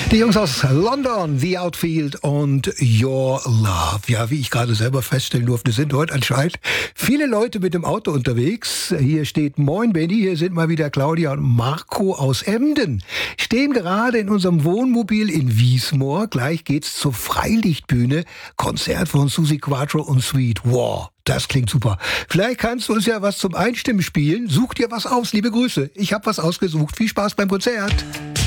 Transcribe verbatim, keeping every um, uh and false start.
Die Jungs aus London, The Outfield und Your Love. Ja, wie ich gerade selber feststellen durfte, sind heute anscheinend viele Leute mit dem Auto unterwegs. Hier steht Moin Benny, hier sind mal wieder Claudia und Marco aus Emden. Stehen gerade in unserem Wohnmobil in Wiesmoor. Gleich geht's zur Freilichtbühne. Konzert von Susi Quattro und Sweet. Wow, das klingt super. Vielleicht kannst du uns ja was zum Einstimmen spielen. Such dir was aus, liebe Grüße. Ich habe was ausgesucht. Viel Spaß beim Konzert.